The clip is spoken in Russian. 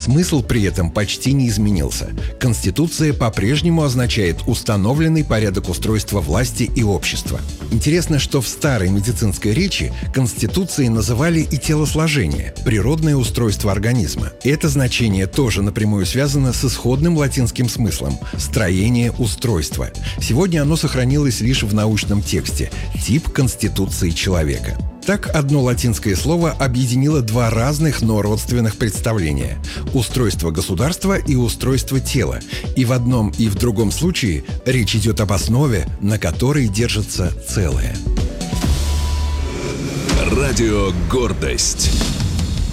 Смысл при этом почти не изменился. Конституция по-прежнему означает установленный порядок устройства власти и общества. Интересно, что в старой медицинской речи Конституцией называли и телосложение, природное устройство организма. Это значение тоже напрямую связано с исходным латинским смыслом – строение устройства. Сегодня оно сохранилось лишь в научном тексте – тип конституции человека. Так, одно латинское слово объединило два разных, но родственных представления – устройство государства и устройство тела. И в одном, и в другом случае речь идет об основе, на которой держится целое. Радио «Гордость».